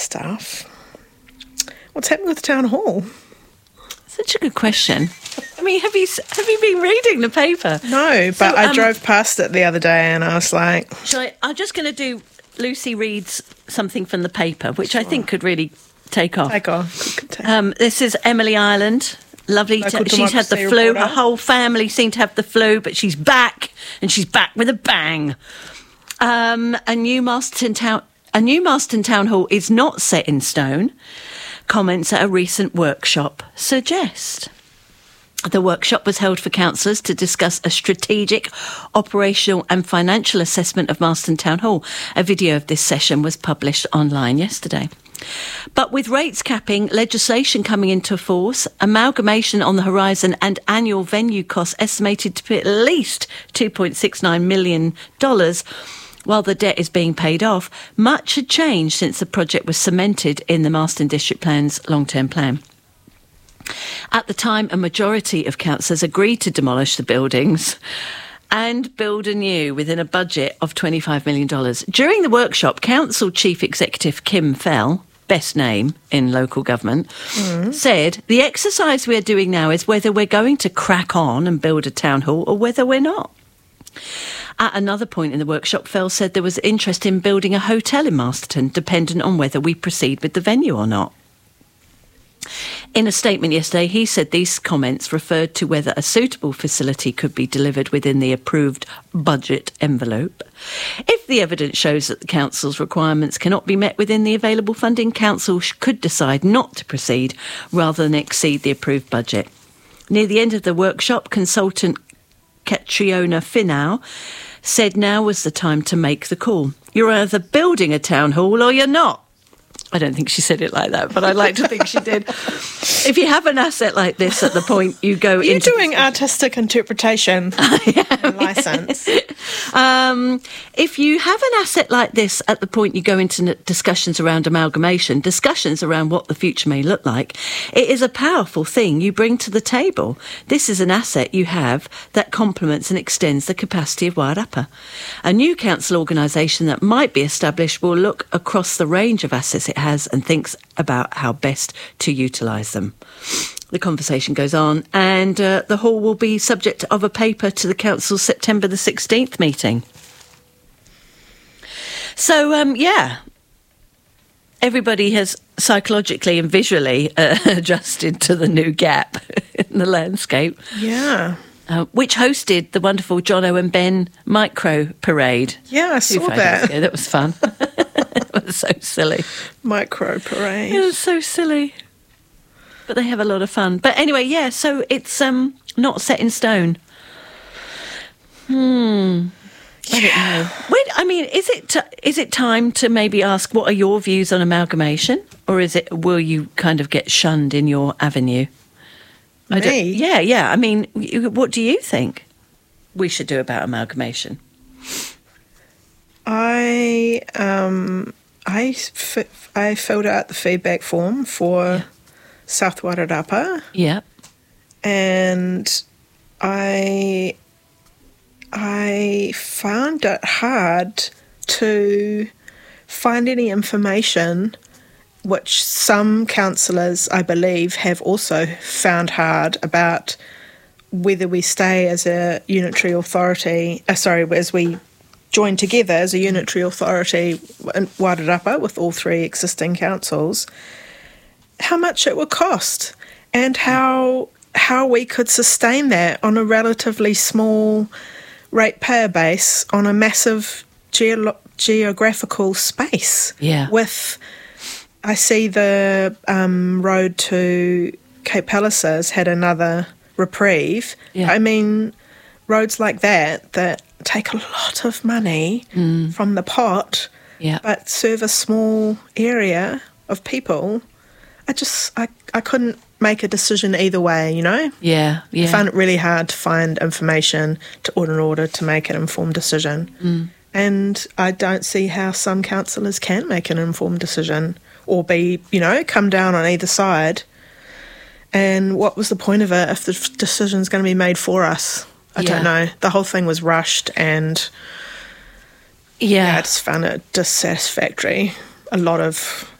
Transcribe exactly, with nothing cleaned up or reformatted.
stuff. What's happening with the town hall? Such a good question. I mean, have you have you been reading the paper? No, but So, I um, drove past it the other day and I was like... Shall I, I'm just going to do Lucy reads something from the paper, which I think could really take off. Take off. Could take Um, this is Emily Ireland. Lovely. Local To, she's had the democracy flu. reporter. Her whole family seemed to have the flu, but she's back, and she's back with a bang. Um, a new Masterton town, a new Masterton town hall is not set in stone. Comments at a recent workshop suggest. The workshop was held for councillors to discuss a strategic, operational and financial assessment of Marston Town Hall. A video of this session was published online yesterday. But with rates capping, legislation coming into force, amalgamation on the horizon and annual venue costs estimated to be at least two point six nine million dollars, while the debt is being paid off, much had changed since the project was cemented in the Marston District Plan's long-term plan. At the time, a majority of councillors agreed to demolish the buildings and build anew within a budget of twenty-five million dollars. During the workshop, Council Chief Executive Kim Fell, best name in local government, mm. said, the exercise we're doing now is whether we're going to crack on and build a town hall or whether we're not. At another point in the workshop, Fell said there was interest in building a hotel in Masterton, dependent on whether we proceed with the venue or not. In a statement yesterday, he said these comments referred to whether a suitable facility could be delivered within the approved budget envelope. If the evidence shows that the council's requirements cannot be met within the available funding, council could decide not to proceed rather than exceed the approved budget. Near the end of the workshop, consultant Catriona Finau said now was the time to make the call. You're either building a town hall or you're not. I don't think she said it like that, but I'd like to think she did. If you have an asset like this at the point you go You're into... You're doing artistic interpretation and licence. Um, if you have an asset like this at the point you go into discussions around amalgamation, discussions around what the future may look like, it is a powerful thing you bring to the table. This is an asset you have that complements and extends the capacity of Wairarapa. A new council organisation that might be established will look across the range of assets it has and thinks about how best to utilise them. The conversation goes on, and uh, the hall will be subject of a paper to the council's September the sixteenth meeting. So, um, yeah, everybody has psychologically and visually uh, adjusted to the new gap in the landscape. Yeah. Uh, which hosted the wonderful Jono and Ben Micro Parade. Yeah, I saw that. Ago. That was fun. It was so silly. Micro Parade. It was so silly. But they have a lot of fun. But anyway, yeah, so it's um not set in stone. Hmm. I don't know. When, I mean, is it t- is it time to maybe ask what are your views on amalgamation? Or is it, will you kind of get shunned in your avenue? I Me? don't, yeah, yeah. I mean, what do you think we should do about amalgamation? I um I f- I filled out the feedback form for yeah. South Wairarapa. Yeah, and I I found it hard to find any information, which some councillors, I believe, have also found hard, about whether we stay as a unitary authority, uh, sorry, as we join together as a unitary authority in Wairarapa with all three existing councils, how much it would cost and how how we could sustain that on a relatively small ratepayer base on a massive geolo- geographical space. Yeah. With, I see the um, road to Cape Pallisers had another reprieve. Yeah. I mean, roads like that that take a lot of money mm. from the pot, yeah. but serve a small area of people. I just, I, I couldn't make a decision either way, you know? Yeah, yeah. I found it really hard to find information to order in order to make an informed decision. Mm. And I don't see how some councillors can make an informed decision or be, you know, come down on either side. And what was the point of it if the decision's going to be made for us? I yeah. don't know. The whole thing was rushed and yeah. yeah, I just found it dissatisfactory. A lot of